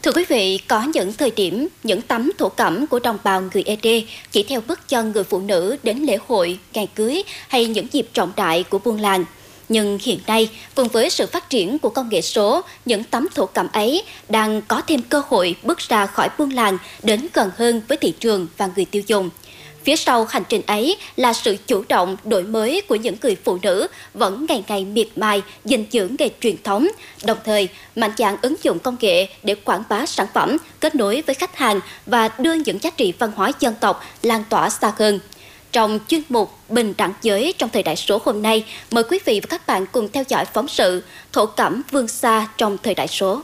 Thưa quý vị, có những thời điểm, những tấm thổ cẩm của đồng bào người Ê Đê chỉ theo bước chân người phụ nữ đến lễ hội, ngày cưới hay những dịp trọng đại của buôn làng. Nhưng hiện nay, cùng với sự phát triển của công nghệ số, những tấm thổ cẩm ấy đang có thêm cơ hội bước ra khỏi buôn làng đến gần hơn với thị trường và người tiêu dùng. Phía sau hành trình ấy là sự chủ động, đổi mới của những người phụ nữ vẫn ngày ngày miệt mài gìn giữ nghề truyền thống, đồng thời mạnh dạn ứng dụng công nghệ để quảng bá sản phẩm, kết nối với khách hàng và đưa những giá trị văn hóa dân tộc lan tỏa xa hơn. Trong chuyên mục Bình đẳng giới trong thời đại số hôm nay, mời quý vị và các bạn cùng theo dõi phóng sự Thổ cẩm vươn xa trong thời đại số.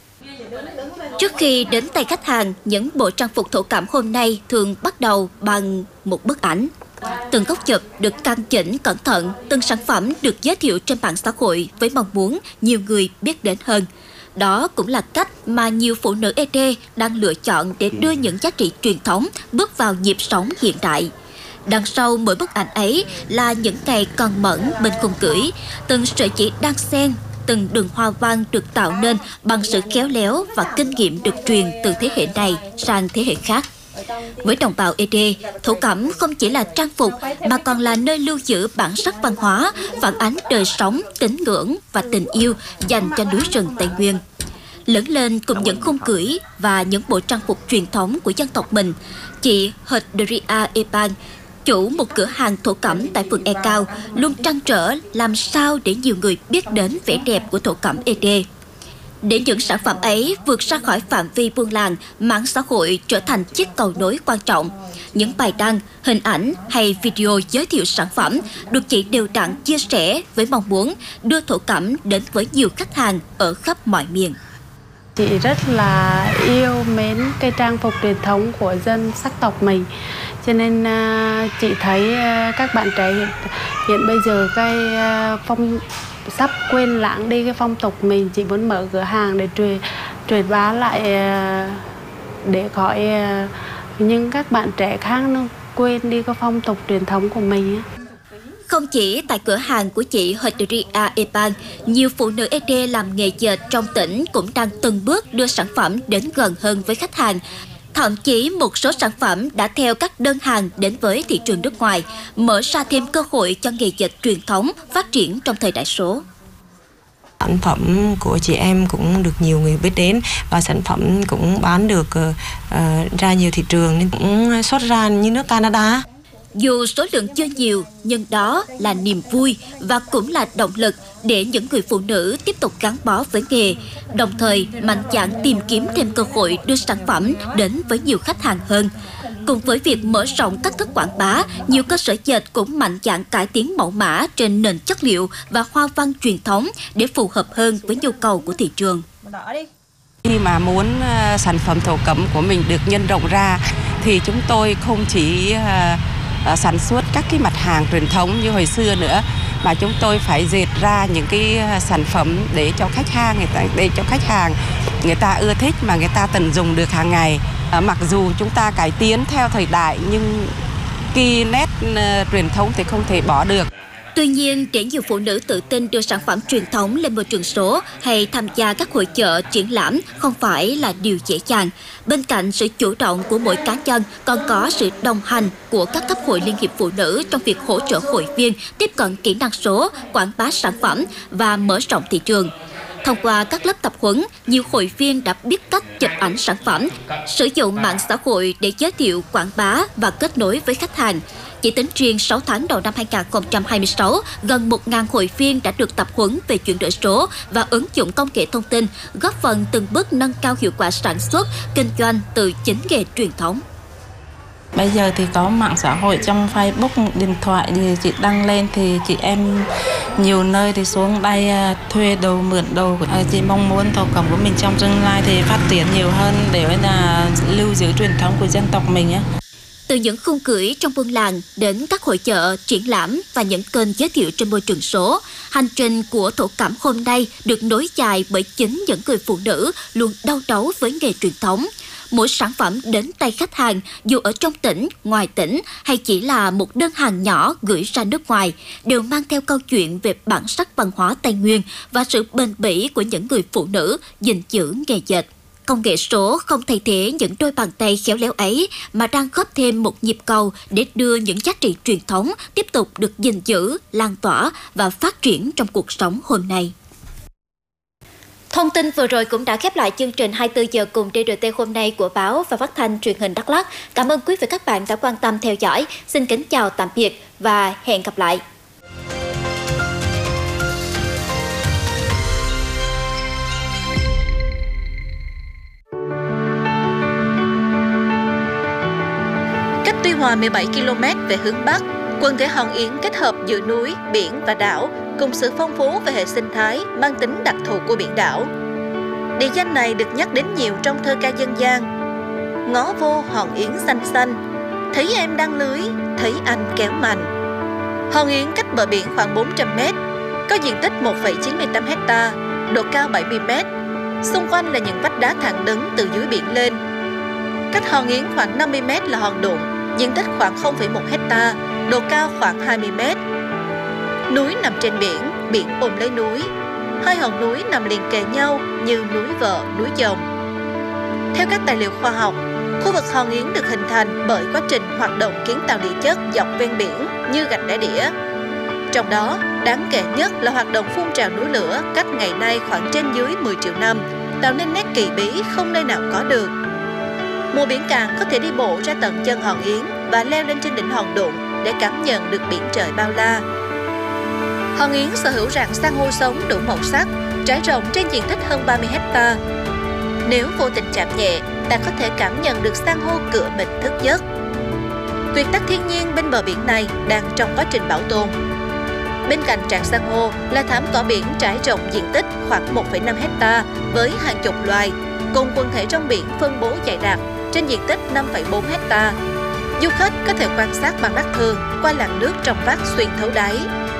Trước khi đến tay khách hàng, những bộ trang phục thổ cẩm hôm nay thường bắt đầu bằng một bức ảnh. Từng góc chụp được căn chỉnh cẩn thận, từng sản phẩm được giới thiệu trên mạng xã hội với mong muốn nhiều người biết đến hơn. Đó cũng là cách mà nhiều phụ nữ Ê Đê đang lựa chọn để đưa những giá trị truyền thống bước vào nhịp sống hiện đại. Đằng sau mỗi bức ảnh ấy là những ngày còn mẫn bên khung cưỡi, từng sợi chỉ đan xen, từng đường hoa văn được tạo nên bằng sự khéo léo và kinh nghiệm được truyền từ thế hệ này sang thế hệ khác. Với đồng bào Ê Đê, thổ cẩm không chỉ là trang phục mà còn là nơi lưu giữ bản sắc văn hóa, phản ánh đời sống, tín ngưỡng và tình yêu dành cho núi rừng Tây Nguyên. Lớn lên cùng những khung cưỡi và những bộ trang phục truyền thống của dân tộc mình, chị Hedria Epan, chủ một cửa hàng thổ cẩm tại phường E Cao, luôn trăn trở làm sao để nhiều người biết đến vẻ đẹp của thổ cẩm Ê Đê. Để những sản phẩm ấy vượt ra khỏi phạm vi buôn làng, mạng xã hội trở thành chiếc cầu nối quan trọng. Những bài đăng, hình ảnh hay video giới thiệu sản phẩm được chị đều đặn chia sẻ với mong muốn đưa thổ cẩm đến với nhiều khách hàng ở khắp mọi miền. Chị rất là yêu mến cái trang phục truyền thống của dân sắc tộc mình. Cho nên chị thấy các bạn trẻ hiện bây giờ cái sắp quên lãng đi cái phong tục mình. Chị muốn mở cửa hàng để truyền bá lại để khỏi nhưng các bạn trẻ khác nó quên đi cái phong tục truyền thống của mình. Không chỉ tại cửa hàng của chị Hedria Epan, nhiều phụ nữ Ê Đê làm nghề dệt trong tỉnh cũng đang từng bước đưa sản phẩm đến gần hơn với khách hàng. Thậm chí một số sản phẩm đã theo các đơn hàng đến với thị trường nước ngoài, mở ra thêm cơ hội cho nghề dệt truyền thống phát triển trong thời đại số. Sản phẩm của chị em cũng được nhiều người biết đến và sản phẩm cũng bán được ra nhiều thị trường nên cũng xuất ra như nước Canada. Dù số lượng chưa nhiều, nhưng đó là niềm vui và cũng là động lực để những người phụ nữ tiếp tục gắn bó với nghề, đồng thời mạnh dạn tìm kiếm thêm cơ hội đưa sản phẩm đến với nhiều khách hàng hơn. Cùng với việc mở rộng cách thức quảng bá, nhiều cơ sở dệt cũng mạnh dạn cải tiến mẫu mã trên nền chất liệu và hoa văn truyền thống để phù hợp hơn với nhu cầu của thị trường. Khi mà muốn sản phẩm thổ cẩm của mình được nhân rộng ra thì chúng tôi không chỉ sản xuất các cái mặt hàng truyền thống như hồi xưa nữa, mà chúng tôi phải dệt ra những cái sản phẩm để cho khách hàng người ta ưa thích mà người ta tận dụng được hàng ngày. Mặc dù chúng ta cải tiến theo thời đại nhưng cái nét truyền thống thì không thể bỏ được. Tuy nhiên, để nhiều phụ nữ tự tin đưa sản phẩm truyền thống lên môi trường số hay tham gia các hội chợ, triển lãm không phải là điều dễ dàng. Bên cạnh sự chủ động của mỗi cá nhân, còn có sự đồng hành của các cấp hội liên hiệp phụ nữ trong việc hỗ trợ hội viên tiếp cận kỹ năng số, quảng bá sản phẩm và mở rộng thị trường. Thông qua các lớp tập huấn, nhiều hội viên đã biết cách chụp ảnh sản phẩm, sử dụng mạng xã hội để giới thiệu, quảng bá và kết nối với khách hàng. Chỉ tính riêng 6 tháng đầu năm 2026, gần 1.000 hội viên đã được tập huấn về chuyển đổi số và ứng dụng công nghệ thông tin, góp phần từng bước nâng cao hiệu quả sản xuất, kinh doanh từ chính nghề truyền thống. Bây giờ thì có mạng xã hội trong Facebook, điện thoại thì chị đăng lên thì chị em nhiều nơi thì xuống đây thuê đồ, mượn đồ. Chị mong muốn thổ cẩm của mình trong tương lai thì phát triển nhiều hơn để là lưu giữ truyền thống của dân tộc mình á. Từ những khung cưỡi trong buôn làng đến các hội chợ, triển lãm và những kênh giới thiệu trên môi trường số, hành trình của thổ cẩm hôm nay được nối dài bởi chính những người phụ nữ luôn đau đáu với nghề truyền thống. Mỗi sản phẩm đến tay khách hàng, dù ở trong tỉnh, ngoài tỉnh hay chỉ là một đơn hàng nhỏ gửi ra nước ngoài, đều mang theo câu chuyện về bản sắc văn hóa Tây Nguyên và sự bền bỉ của những người phụ nữ gìn giữ nghề dệt. Công nghệ số không thay thế những đôi bàn tay khéo léo ấy mà đang góp thêm một nhịp cầu để đưa những giá trị truyền thống tiếp tục được gìn giữ, lan tỏa và phát triển trong cuộc sống hôm nay. Thông tin vừa rồi cũng đã khép lại chương trình 24 giờ cùng DRT hôm nay của báo và phát thanh truyền hình Đắk Lắk. Cảm ơn quý vị và các bạn đã quan tâm theo dõi. Xin kính chào tạm biệt và hẹn gặp lại. Cách Tuy Hòa 17 km về hướng Bắc, quần thể Hòn Yến kết hợp giữa núi, biển và đảo cùng sự phong phú về hệ sinh thái mang tính đặc thù của biển đảo. Địa danh này được nhắc đến nhiều trong thơ ca dân gian. Ngó vô Hòn Yến xanh xanh, thấy em đang lưới, thấy anh kéo mành. Hòn Yến cách bờ biển khoảng 400 m, có diện tích 1,98 hecta, độ cao 70 m. Xung quanh là những vách đá thẳng đứng từ dưới biển lên. Cách Hòn Yến khoảng 50 m là hòn Đụng, diện tích khoảng 0,1 hecta, độ cao khoảng 20 m. Núi nằm trên biển, biển ôm lấy núi. Hai hòn núi nằm liền kề nhau như núi Vợ, núi Chồng. Theo các tài liệu khoa học, khu vực Hòn Yến được hình thành bởi quá trình hoạt động kiến tạo địa chất dọc ven biển như gạch đá đĩa. Trong đó, đáng kể nhất là hoạt động phun trào núi lửa cách ngày nay khoảng trên dưới 10 triệu năm, tạo nên nét kỳ bí không nơi nào có được. Mùa biển cạn có thể đi bộ ra tận chân Hòn Yến và leo lên trên đỉnh hòn Đụng để cảm nhận được biển trời bao la. Hòn Yến sở hữu rạn san hô sống đủ màu sắc, trải rộng trên diện tích hơn 30 hecta. Nếu vô tình chạm nhẹ, ta có thể cảm nhận được san hô cựa mình thức giấc. Tuyệt tác thiên nhiên bên bờ biển này đang trong quá trình bảo tồn. Bên cạnh rạn san hô là thảm cỏ biển trải rộng diện tích khoảng 1,5 hecta với hàng chục loài, cùng quần thể rong biển phân bố dày đặc trên diện tích 5,4 hecta. Du khách có thể quan sát bằng mắt thường qua làn nước trong vắt xuyên thấu đáy.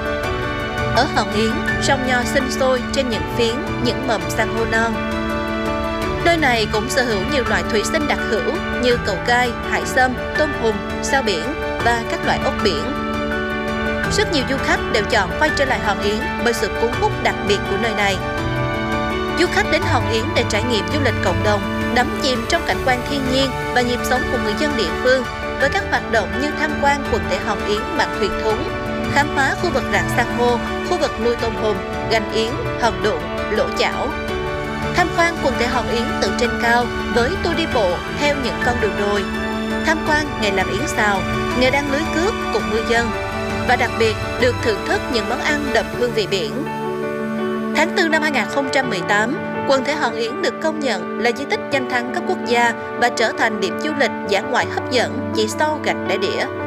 Ở Hòn Yến, sông Nho sinh sôi trên những phiến, những mầm san hô non. Nơi này cũng sở hữu nhiều loại thủy sinh đặc hữu như cầu gai, hải sâm, tôm hùm, sao biển và các loại ốc biển. Rất nhiều du khách đều chọn quay trở lại Hòn Yến bởi sự cuốn hút đặc biệt của nơi này. Du khách đến Hòn Yến để trải nghiệm du lịch cộng đồng, đắm chìm trong cảnh quan thiên nhiên và nhịp sống của người dân địa phương với các hoạt động như tham quan quần thể Hòn Yến bằng thuyền thúng, khám phá khu vực rạn san hô, khu vực nuôi tôm hùm, gành yến, hòn Đụng, lỗ chảo. Tham quan quần thể Hòn Yến từ trên cao với tour đi bộ theo những con đường đồi. Tham quan nghề làm yến xào, nghề đăng lưới cước cùng ngư dân. Và đặc biệt được thưởng thức những món ăn đậm hương vị biển. Tháng 4 năm 2018, quần thể Hòn Yến được công nhận là di tích danh thắng cấp quốc gia và trở thành điểm du lịch dã ngoại hấp dẫn chỉ sau gạch đá đĩa.